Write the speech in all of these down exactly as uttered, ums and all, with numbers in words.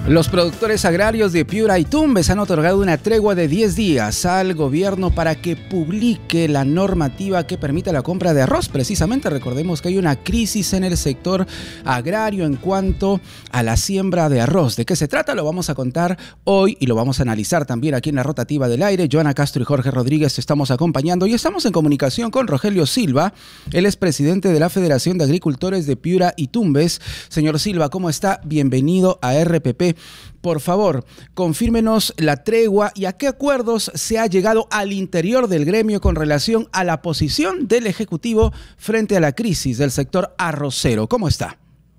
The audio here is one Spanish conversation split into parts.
Los productores agrarios de Piura y Tumbes han otorgado una tregua de diez días al gobierno para que publique la normativa que permita la compra de arroz. Precisamente recordemos que hay una crisis en el sector agrario en cuanto a la siembra de arroz. ¿De qué se trata? Lo vamos a contar hoy y lo vamos a analizar también aquí en la Rotativa del Aire. Joana Castro y Jorge Rodríguez estamos acompañando y estamos en comunicación con Rogelio Silva. Él es presidente de la Federación de Agricultores de Piura y Tumbes. Señor Silva, ¿cómo está? Bienvenido a R P P. Por favor, confírmenos la tregua y a qué acuerdos se ha llegado al interior del gremio con relación a la posición del Ejecutivo frente a la crisis del sector arrocero. ¿Cómo está?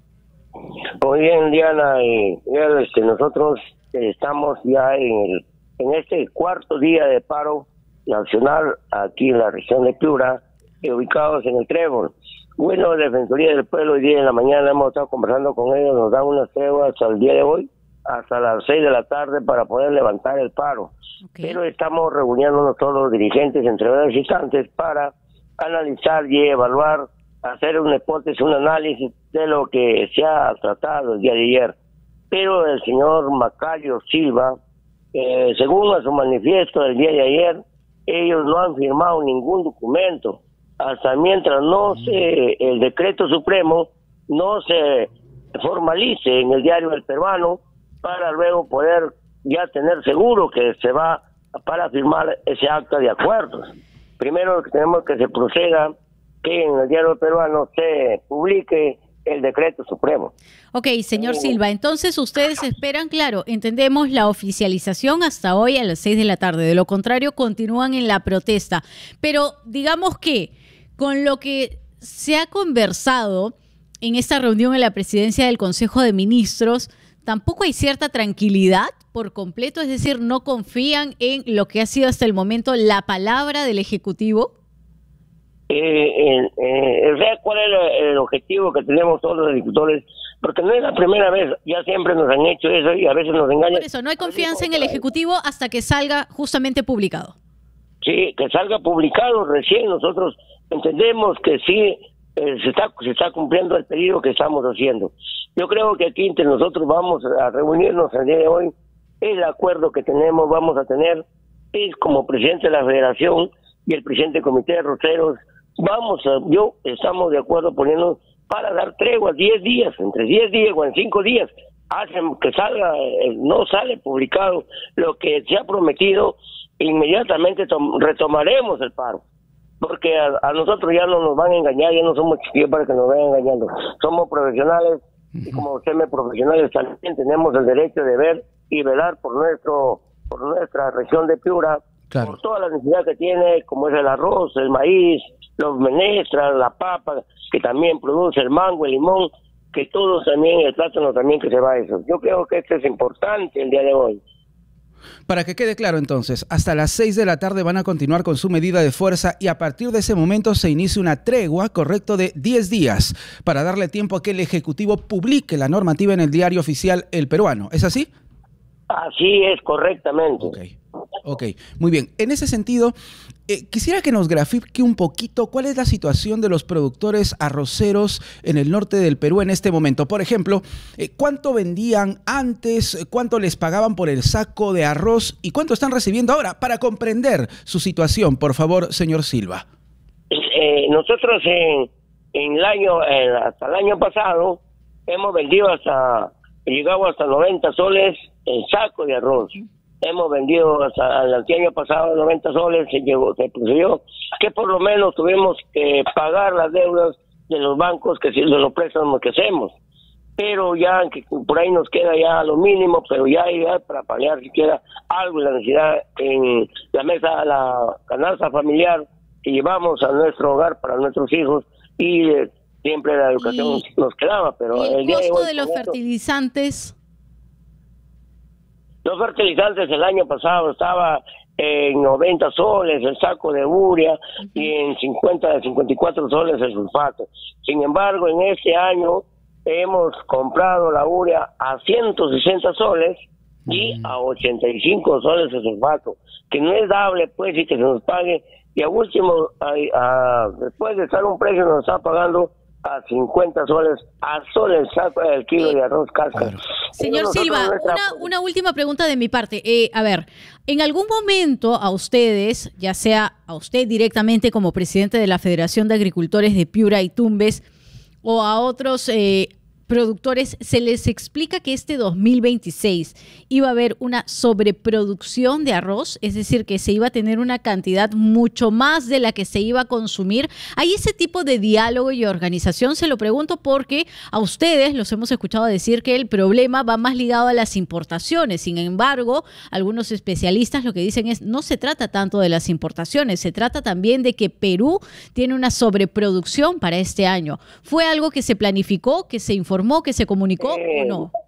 Muy bien, Diana. Y, este, nosotros estamos ya en, el, en este cuarto día de paro nacional aquí en la región de Piura, ubicados en el Trébol. Bueno, la Defensoría del Pueblo, hoy día en la mañana hemos estado conversando con ellos, nos dan unas treguas hasta el día de hoy, hasta las seis de la tarde para poder levantar el paro. Okay. Pero estamos reuniéndonos todos los dirigentes entre varios instantes para analizar y evaluar, hacer una hipótesis, un análisis de lo que se ha tratado el día de ayer. Pero el señor Macario Silva, eh, según a su manifiesto del día de ayer, ellos no han firmado ningún documento hasta mientras no se, el decreto supremo no se formalice en el diario El Peruano, para luego poder ya tener seguro que se va para firmar ese acta de acuerdos. Primero tenemos que se proceda que en el diario peruano se publique el decreto supremo. Ok, señor Silva, entonces ustedes esperan, claro, entendemos la oficialización hasta hoy a las seis de la tarde, de lo contrario continúan en la protesta, pero digamos que con lo que se ha conversado en esta reunión en la presidencia del Consejo de Ministros, tampoco hay cierta tranquilidad por completo, es decir, no confían en lo que ha sido hasta el momento la palabra del Ejecutivo. Eh, eh, eh, ¿Cuál es el, el objetivo que tenemos todos los agricultores? Porque no es la primera vez, ya siempre nos han hecho eso y a veces nos engañan. Por eso, no hay confianza en el Ejecutivo hasta que salga justamente publicado. Sí, que salga publicado recién. Nosotros entendemos que sí eh, se está se está cumpliendo el pedido que estamos haciendo. Yo creo que aquí entre nosotros vamos a reunirnos el día de hoy. El acuerdo que tenemos, vamos a tener, es como presidente de la Federación y el presidente del Comité de Arroceros, vamos a, yo estamos de acuerdo poniendo para dar treguas, diez días, entre diez días o en cinco días, hacen que salga, no sale publicado lo que se ha prometido, inmediatamente retomaremos el paro. Porque a, a nosotros ya no nos van a engañar, ya no somos chiquillos para que nos vayan engañando. Somos profesionales y como semi profesionales también tenemos el derecho de ver y velar por nuestro por nuestra región de Piura, claro, por toda la necesidad que tiene, como es el arroz, el maíz, los menestras, la papa, que también produce el mango, el limón, que todos también, el plátano también que se va a eso. Yo creo que esto es importante el día de hoy. Para que quede claro entonces, hasta las seis de la tarde van a continuar con su medida de fuerza y a partir de ese momento se inicia una tregua, correcto, de diez días para darle tiempo a que el Ejecutivo publique la normativa en el diario oficial El Peruano. ¿Es así? Así es, correctamente. Ok, ok, muy bien. En ese sentido, eh, quisiera que nos grafique un poquito cuál es la situación de los productores arroceros en el norte del Perú en este momento. Por ejemplo, eh, ¿cuánto vendían antes? ¿Cuánto les pagaban por el saco de arroz? ¿Y cuánto están recibiendo ahora? Para comprender su situación, por favor, señor Silva. Eh, nosotros en, en el año, eh, hasta el año pasado, hemos vendido hasta, llegado hasta noventa soles el saco de arroz. Hemos vendido hasta el año pasado noventa soles, se llegó, se procedió, que por lo menos tuvimos que pagar las deudas de los bancos, que si de los préstamos que hacemos. Pero ya que por ahí nos queda ya lo mínimo, pero ya hay ya para paliar siquiera algo de la necesidad en la mesa, la canasta familiar que llevamos a nuestro hogar para nuestros hijos y eh, siempre la educación y, nos quedaba. Pero ¿y el, el día costo de, hoy, de los fertilizantes? Los fertilizantes el año pasado estaba en noventa soles el saco de urea, uh-huh, y en cincuenta, cincuenta y cuatro soles el sulfato. Sin embargo, en este año hemos comprado la urea a ciento sesenta soles y uh-huh, a ochenta y cinco soles el sulfato, que no es dable pues y que se nos pague, y a último, a, a, después de estar un precio nos está pagando a cincuenta soles, a sol el saco, el kilo de arroz casca. Claro. Señor Silva, nuestra... una, una última pregunta de mi parte. Eh, a ver, ¿en algún momento a ustedes, ya sea a usted directamente como presidente de la Federación de Agricultores de Piura y Tumbes, o a otros eh, productores, se les explica que este dos mil veintiséis iba a haber una sobreproducción de arroz? Es decir, que se iba a tener una cantidad mucho más de la que se iba a consumir. ¿Hay ese tipo de diálogo y organización? Se lo pregunto porque a ustedes los hemos escuchado decir que el problema va más ligado a las importaciones. Sin embargo, algunos especialistas lo que dicen es no se trata tanto de las importaciones, se trata también de que Perú tiene una sobreproducción para este año. ¿Fue algo que se planificó, que se informó, que se comunicó eh, o no?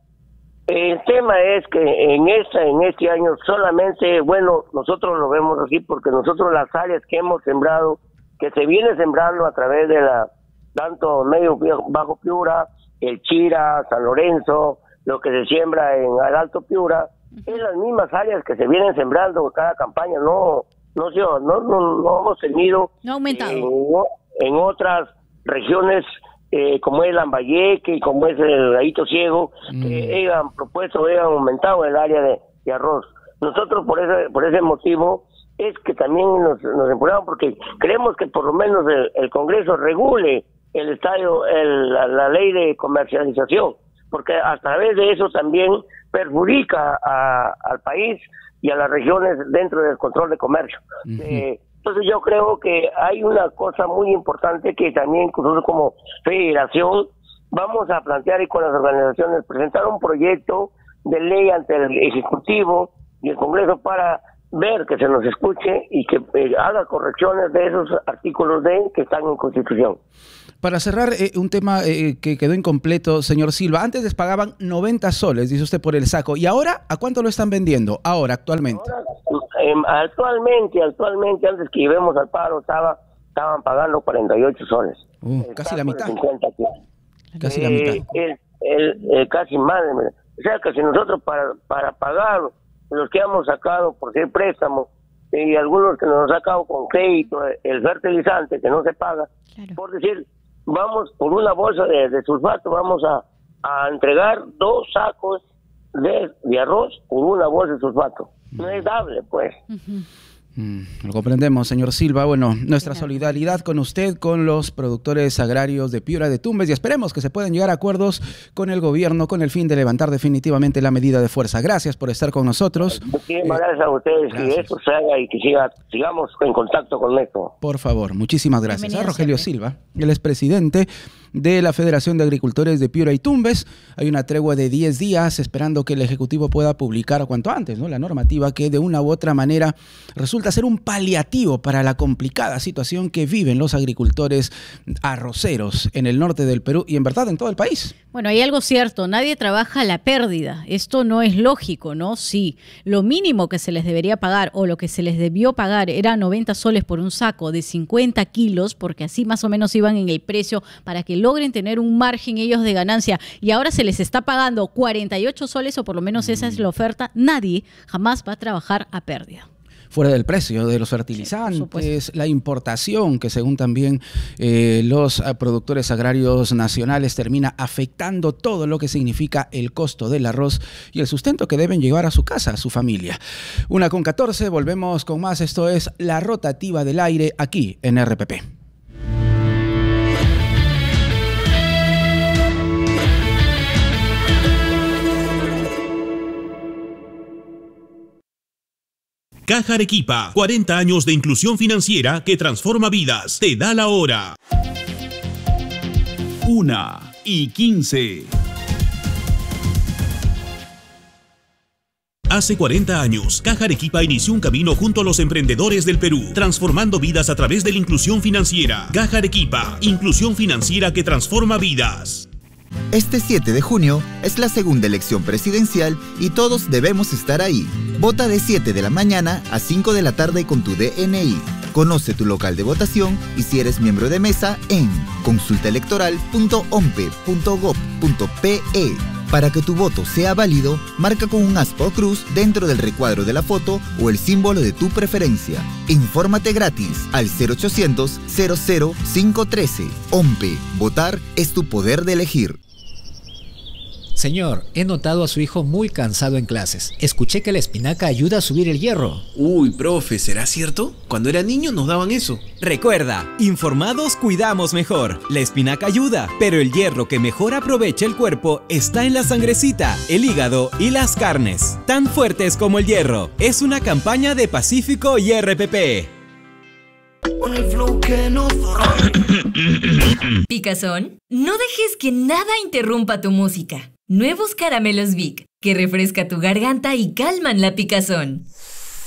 El tema es que en esta, en este año solamente, bueno, nosotros lo vemos así porque nosotros las áreas que hemos sembrado, que se viene sembrando a través de la, tanto medio bajo Piura, el Chira, San Lorenzo, lo que se siembra en el Alto Piura, uh-huh. es las mismas áreas que se vienen sembrando cada campaña, no, no, no, no, no, no hemos tenido no ha aumentado. En, en otras regiones Eh, como es Lambayeque y como es el Gallito Ciego, mm. eh, ellos han propuesto, ellos han aumentado el área de, de arroz. Nosotros por ese por ese motivo es que también nos, nos empujamos porque creemos que por lo menos el, el Congreso regule el estadio, el, la, la ley de comercialización, porque a través de eso también perjudica a, al país y a las regiones dentro del control de comercio. Mm-hmm. eh, Entonces yo creo que hay una cosa muy importante que también nosotros como federación vamos a plantear y con las organizaciones presentar un proyecto de ley ante el Ejecutivo y el Congreso para ver que se nos escuche y que eh, haga correcciones de esos artículos de que están en Constitución. Para cerrar, eh, un tema eh, que quedó incompleto, señor Silva. Antes les pagaban noventa soles, dice usted, por el saco. ¿Y ahora a cuánto lo están vendiendo? Ahora, actualmente. Ahora, eh, actualmente, actualmente, antes que llevemos al paro, estaba estaban pagando cuarenta y ocho soles. Uh, casi la mitad. cincuenta, casi eh, la mitad. El, el, el, casi más. O sea, que si nosotros para, para pagar los que hemos sacado por ser préstamos, y algunos que nos han sacado con crédito, el fertilizante que no se paga, claro. Por decir, vamos por una bolsa de, de sulfato, vamos a, a entregar dos sacos de, de arroz por una bolsa de sulfato. No es dable, pues. Uh-huh. Mm, lo comprendemos, señor Silva. Bueno, nuestra claro. solidaridad con usted, con los productores agrarios de Piura, de Tumbes, y esperemos que se puedan llegar a acuerdos con el gobierno con el fin de levantar definitivamente la medida de fuerza. Gracias por estar con nosotros. Muchísimas eh, gracias a ustedes, gracias. Que esto se haga y que siga, sigamos en contacto con esto. Por favor, muchísimas gracias. A Rogelio Silva, el expresidente de la Federación de Agricultores de Piura y Tumbes. Hay una tregua de diez días esperando que el Ejecutivo pueda publicar cuanto antes, ¿no?, la normativa que de una u otra manera resulta ser un paliativo para la complicada situación que viven los agricultores arroceros en el norte del Perú y en verdad en todo el país. Bueno, hay algo cierto, nadie trabaja a la pérdida. Esto no es lógico, ¿no? Sí, lo mínimo que se les debería pagar o lo que se les debió pagar era noventa soles por un saco de cincuenta kilos, porque así más o menos iban en el precio para que logren tener un margen ellos de ganancia, y ahora se les está pagando cuarenta y ocho soles, o por lo menos esa es la oferta. Nadie jamás va a trabajar a pérdida. Fuera del precio de los fertilizantes, sí, la importación que según también eh, los productores agrarios nacionales termina afectando todo lo que significa el costo del arroz y el sustento que deben llevar a su casa, a su familia. Una con catorce, volvemos con más. Esto es La Rotativa del Aire aquí en R P P. Caja Arequipa, cuarenta años de inclusión financiera que transforma vidas. Te da la hora. Una y quince. Hace cuarenta años, Caja Arequipa inició un camino junto a los emprendedores del Perú, transformando vidas a través de la inclusión financiera. Caja Arequipa, inclusión financiera que transforma vidas. Este siete de junio es la segunda elección presidencial y todos debemos estar ahí. Vota de siete de la mañana a cinco de la tarde con tu D N I. Conoce tu local de votación y si eres miembro de mesa en consulta electoral punto ompe punto gob punto pe. Para que tu voto sea válido, marca con un aspa o cruz dentro del recuadro de la foto o el símbolo de tu preferencia. Infórmate gratis al cero ochocientos, cero cero cinco uno tres. O M P E. Votar es tu poder de elegir. Señor, he notado a su hijo muy cansado en clases. Escuché que la espinaca ayuda a subir el hierro. Uy, profe, ¿será cierto? Cuando era niño nos daban eso. Recuerda, informados cuidamos mejor. La espinaca ayuda, pero el hierro que mejor aprovecha el cuerpo está en la sangrecita, el hígado y las carnes. Tan fuertes como el hierro. Es una campaña de Pacífico y R P P. Picazón, no dejes que nada interrumpa tu música. Nuevos caramelos Vic, que refresca tu garganta y calman la picazón.